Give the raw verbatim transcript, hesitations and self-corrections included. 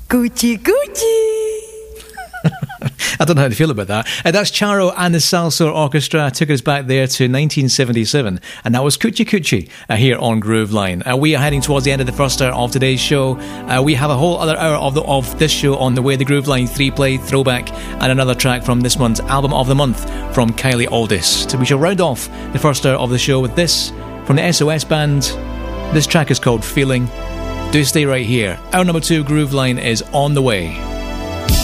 Coochie coochie. I don't know how to feel about that. Uh, that's Charo and the Salsoul Orchestra. Took us back there to nineteen seventy-seven, and that was Coochie Coochie uh, here on Groove Line. Uh, we are heading towards the end of the first hour of today's show. Uh, we have a whole other hour of the, of this show on the way. The Groove Line three play throwback and another track from this month's album of the month from Kylie Aldis. So we shall round off the first hour of the show with this from the S O S Band. This track is called Feeling. Do stay right here. Hour number two Groove Line is on the way.